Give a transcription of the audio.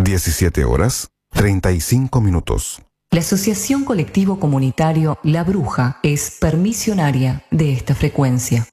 17 horas, 35 minutos. La Asociación Colectivo Comunitario La Bruja es permisionaria de esta frecuencia.